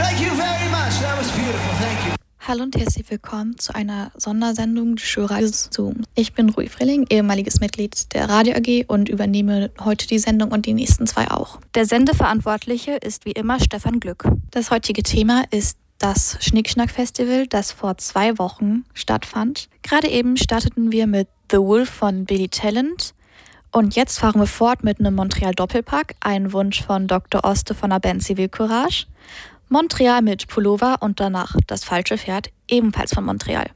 Thank you very much. That was beautiful. Thank you. Hallo und herzlich willkommen zu einer Sondersendung des Schulradios Zoom. Ich bin Rui Frilling, ehemaliges Mitglied der Radio AG und übernehme heute die Sendung und die nächsten 2 auch. Der Sendeverantwortliche ist wie immer Stefan Glück. Das heutige Thema ist das Schnickschnack-Festival, das vor 2 Wochen stattfand. Gerade eben starteten wir mit The Wolf von Billy Talent. Und jetzt fahren wir fort mit einem Montreal-Doppelpack, ein Wunsch von Dr. Oste von der Band Zivilcourage. Montreal mit Pullover und danach Das falsche Pferd, ebenfalls von Montreal.